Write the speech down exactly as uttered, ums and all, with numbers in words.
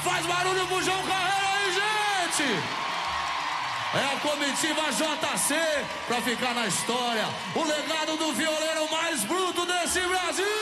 Faz barulho pro João Carreiro aí, gente! É a comitiva J C pra ficar na história. O legado do violeiro mais bruto desse Brasil!